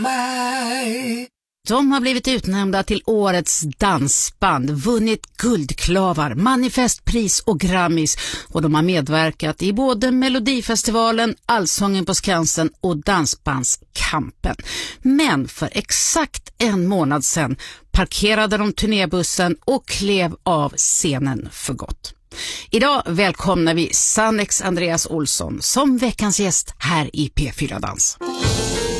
De har blivit utnämnda till årets dansband, vunnit guldklavar, manifestpris och Grammys, och de har medverkat i både Melodifestivalen, Allsången på Skansen och Dansbandskampen. Men för exakt en månad sedan parkerade de turnébussen och klev av scenen för gott. Idag välkomnar vi Sannex Andreas Olsson som veckans gäst här i P4 Dans.